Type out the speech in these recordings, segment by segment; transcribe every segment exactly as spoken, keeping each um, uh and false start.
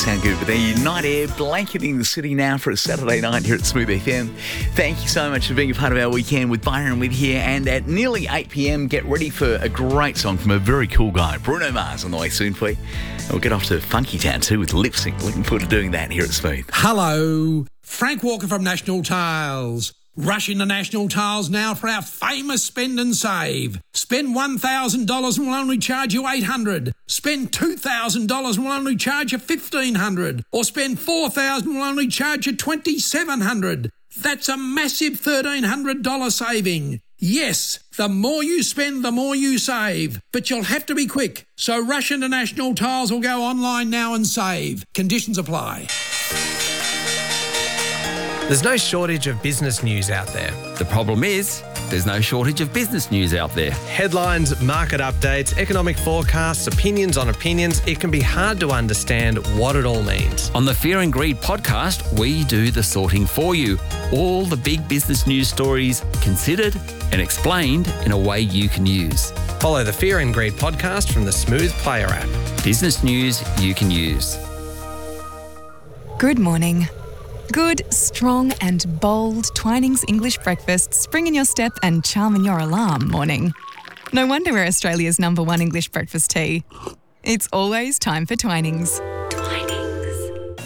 sound good. But the night air blanketing the city now for a Saturday night here at Smooth F M. Thank you so much for being a part of our weekend with Byron with here. And at nearly eight p.m, get ready for a great song from a very cool guy, Bruno Mars, on the way soon for you. And we'll get off to Funky Town too with lip sync. Looking forward to doing that here at Smooth. Hello, Frank Walker from National Tiles. Rush into National Tiles now for our famous spend and save. Spend one thousand dollars and we'll only charge you eight hundred dollars. Spend two thousand dollars and we'll only charge you fifteen hundred dollars. Or spend four thousand dollars and we'll only charge you twenty-seven hundred dollars. That's a massive thirteen hundred dollars saving. Yes, the more you spend, the more you save. But you'll have to be quick. So rush into National Tiles or go online now and save. Conditions apply. There's no shortage of business news out there. The problem is, there's no shortage of business news out there. Headlines, market updates, economic forecasts, opinions on opinions. It can be hard to understand what it all means. On the Fear and Greed podcast, we do the sorting for you. All the big business news stories considered and explained in a way you can use. Follow the Fear and Greed podcast from the Smooth Player app. Business news you can use. Good morning. Good, strong and bold Twinings English breakfast spring in your step and charm in your alarm morning. No wonder we're Australia's number one English breakfast tea. It's always time for Twinings. Twinings.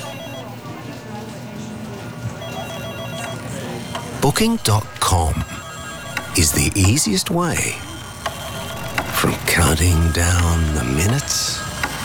Booking dot com is the easiest way from counting down the minutes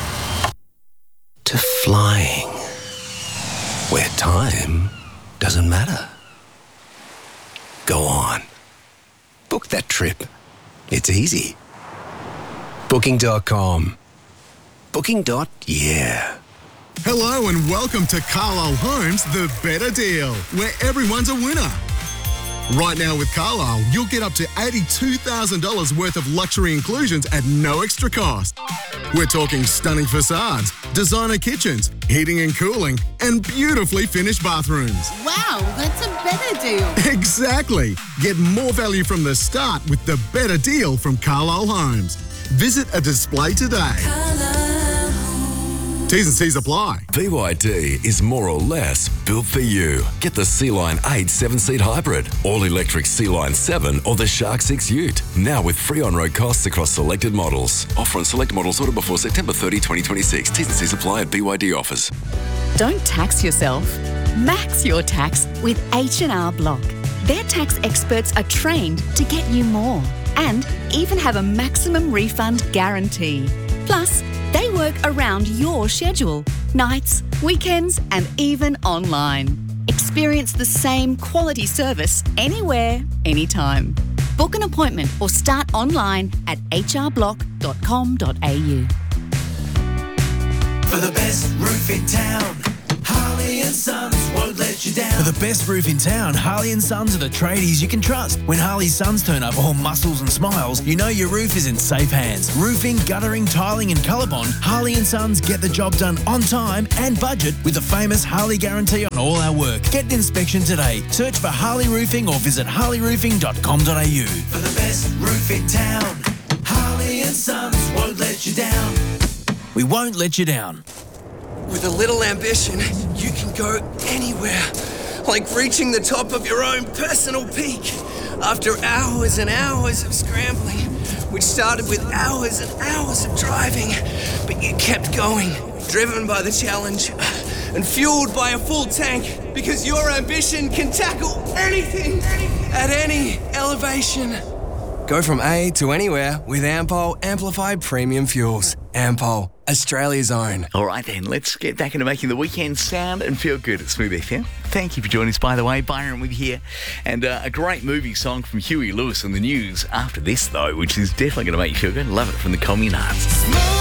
to flying, where time doesn't matter. Go on. Book that trip. It's easy. Booking dot com. Booking. Yeah. Hello and welcome to Carlisle Homes, the better deal, where everyone's a winner. Right now with Carlisle, you'll get up to eighty-two thousand dollars worth of luxury inclusions at no extra cost. We're talking stunning facades, designer kitchens, heating and cooling, and beautifully finished bathrooms. Wow, that's a better deal. Exactly. Get more value from the start with the better deal from Carlisle Homes. Visit a display today. T's and C's apply. B Y D is more or less built for you. Get the Sea-Line eight seven-seat hybrid, all-electric Sea-Line seven or the Shark six Ute. Now with free on-road costs across selected models. Offer on select models ordered before September thirtieth, twenty twenty-six. T's and C's apply at B Y D offers. Don't tax yourself. Max your tax with H and R Block. Their tax experts are trained to get you more and even have a maximum refund guarantee. Plus, they work around your schedule, nights, weekends, and even online. Experience the same quality service anywhere, anytime. Book an appointment or start online at h r block dot com dot a u. For the best roof in town, Harley and Sons won't let you down. For the best roof in town, Harley and Sons are the tradies you can trust. When Harley Sons turn up all muscles and smiles, you know your roof is in safe hands. Roofing, guttering, tiling and colour bond, Harley and Sons get the job done on time and budget with the famous Harley guarantee on all our work. Get an inspection today. Search for Harley Roofing or visit harley roofing dot com dot a u. For the best roof in town, Harley and Sons won't let you down. We won't let you down. With a little ambition, you can go anywhere, like reaching the top of your own personal peak. After hours and hours of scrambling, which started with hours and hours of driving, but you kept going, driven by the challenge and fueled by a full tank, because your ambition can tackle anything at any elevation. Go from A to anywhere with Ampol Amplified Premium Fuels. Ampol, Australia's own. All right then, let's get back into making the weekend sound and feel good at Smooth F M. Thank you for joining us, by the way. Byron with you here. And uh, a great movie song from Huey Lewis and the News after this, though, which is definitely going to make you feel good. Love it from the Communards.